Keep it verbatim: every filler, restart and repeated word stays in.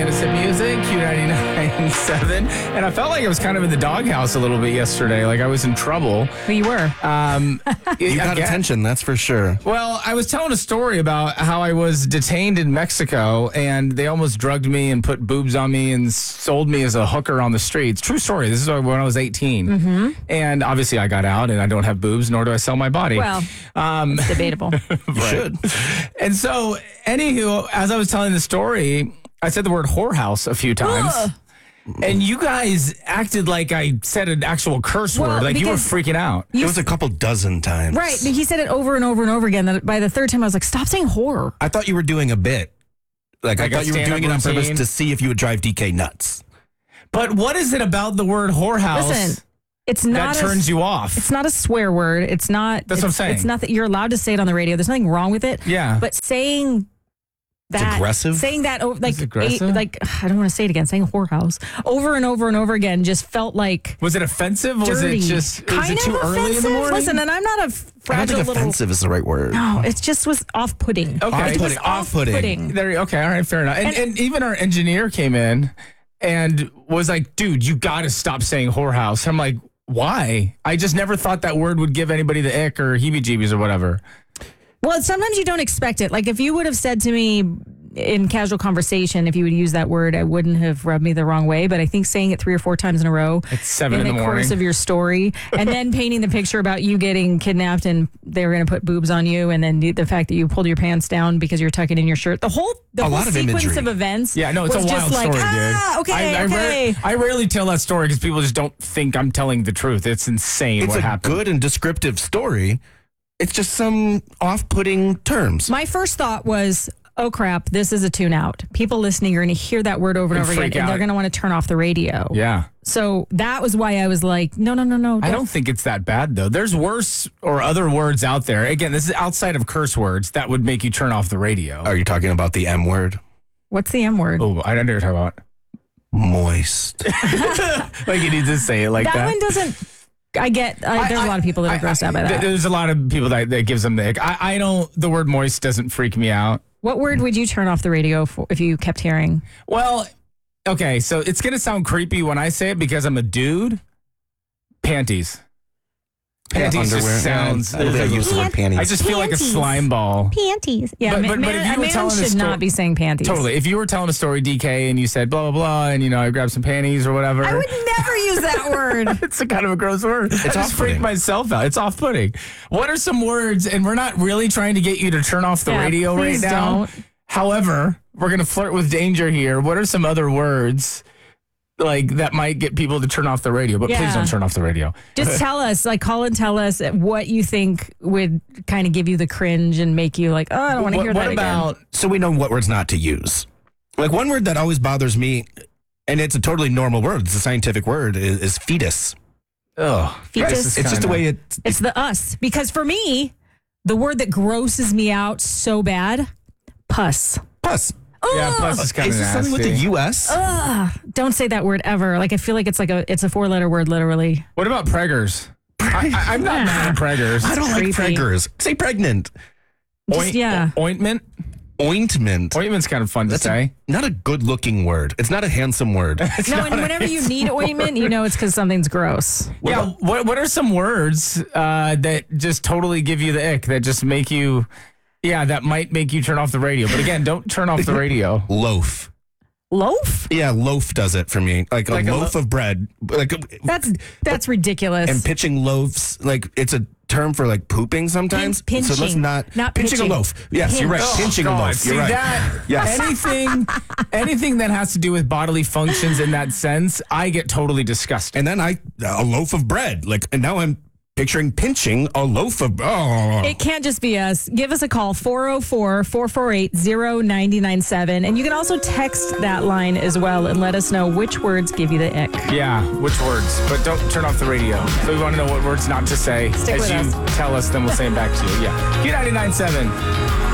Medicine Music, Q ninety-nine point seven. And I felt like I was kind of in the doghouse a little bit yesterday. Like I was in trouble. Well, you were. Um, You got attention, that's for sure. Well, I was telling a story about how I was detained in Mexico and they almost drugged me and put boobs on me and sold me as a hooker on the streets. True story. This is when I was eighteen. Mm-hmm. And obviously I got out and I don't have boobs, nor do I sell my body. Well, um, it's debatable. You should. And so, anywho, as I was telling the story, I said the word whorehouse a few times. Ugh. And you guys acted like I said an actual curse Well, word. Like you were because freaking out. It was a couple dozen times. Right. But he said it over and over and over again. That by the third time, I was like, stop saying horror. I thought you were doing a bit. Like, Like I a thought you were stand-up doing it on purpose routine? to see if you would drive D K nuts. But what is it about the word whorehouse Listen, it's not that a, turns you off? It's not a swear word. It's not. That's it's, what I'm saying. It's not that you're allowed to say it on the radio. There's nothing wrong with it. Yeah. But saying that, aggressive? Saying that, over, like, It's aggressive? eight, like I don't want to say it again. Saying whorehouse over and over and over again just felt like Was it offensive? Was dirty. it just was kind it too of early offensive. in the morning? Listen, and I'm not a I don't fragile think little. offensive is the right word. No, it just was off-putting. Okay. It was Off-putting, off-putting. off-putting. There, okay, all right, fair enough. And, and, And- even our engineer came in and was like, dude, you got to stop saying whorehouse. I'm like, why? I just never thought that word would give anybody the ick or heebie-jeebies or whatever. Well, sometimes you don't expect it. Like if you would have said to me in casual conversation, if you would use that word, I wouldn't have rubbed me the wrong way. But I think saying it three or four times in a row It's seven in in the the course morning. of your story, and then painting the picture about you getting kidnapped and they were going to put boobs on you, and then the, the fact that you pulled your pants down because you're tucking in your shirt. The whole the A whole lot of sequence imagery. of events. Yeah, no, it's was a wild just like, story, ah, dude. okay, I, I, okay. rare- I rarely tell that story because people just don't think I'm telling the truth. It's insane It's what a happened. good and descriptive story. It's just some off-putting terms. My first thought was, oh crap, this is a tune out. People listening are going to hear that word over and And over again, freak and they're out. going to want to turn off the radio. Yeah. So that was why I was like, no, no, no, no. I don't think it's that bad, though. There's worse or other words out there. Again, this is outside of curse words that would make you turn off the radio. Are you talking about the M word? What's the M word? Oh, I don't know what you're talking Moist. about. Like, you need to say it like that, that. one doesn't. I get. Uh, there's I- a lot of people that are I- grossed out by I- that. There's a lot of people that, that gives them the ick. I, I don't, the word moist doesn't freak me out. What word would you turn off the radio for if you kept hearing? Well, okay, so it's going to sound creepy when I say it because I'm a dude. Panties. Panties Underwear. just sounds. I don't think I use the word panties. I just feel like a Panties. slime ball. Panties. Yeah, But- ma- but- but man, if you a were man telling a should sto- not be saying panties. Totally. If you were telling a story, D K, and you said blah, blah, blah, and, you know, I grabbed some panties or whatever. I would never use that word. It's a kind of a gross word. It's I just off-putting. freaked myself out. It's off-putting. What are some words, and we're not really trying to get you to turn off the Yeah, radio right please now. don't. However, we're going to flirt with danger here. What are some other words like that might get people to turn off the radio? But please Yeah. don't turn off the radio. Just tell us, like, call and tell us what you think would kind of give you the cringe and make you like, oh, I don't want to What, hear what that about So we know what words not to use. Like one word that always bothers me, and it's a totally normal word, it's a scientific word, is, is fetus. oh, Fetus. It's just the way it. again. It's the us. Because for me, the word that grosses me out so bad, pus. Pus. Yeah, Ugh. plus it's kind Is of this something with the nasty. U S? Ugh, don't say that word ever. Like I feel like it's like a it's a four letter word literally. What about preggers? I, I, I'm not mad at preggers. I don't like creepy. preggers. Say pregnant. Just Oint- yeah. Ointment? Ointment. Ointment's kind of fun to That's say. a, not a good looking word. It's not a handsome word. No, and whenever you need ointment, you know it's because something's gross. Yeah, what what are some words uh, that just totally give you the ick, that just make you, yeah, that might make you turn off the radio? But again, don't turn off the radio. Loaf. Loaf? Yeah, loaf does it for me. Like, Like a a loaf of bread. Like That's that's ridiculous. and pitching loaves, like it's a term for like pooping sometimes. Pin- So let's pinching, not, not pinching pitching. a loaf. Yes, you're right. Oh, pinching God. a loaf. See You're right. that? Yes. Anything, anything that has to do with bodily functions in that sense, I get totally disgusted. And then I a loaf of bread. Like, and now I'm picturing pinching a loaf of. Oh, It can't just be us. Give us a call, four oh four, four four eight, oh nine nine seven. And you can also text that line as well and let us know which words give you the ick. Yeah, which words? But don't turn off the radio. So we want to know what words not to say. Stick As with you us. tell us, then we'll say them back to you. Yeah. Q ninety-nine point seven.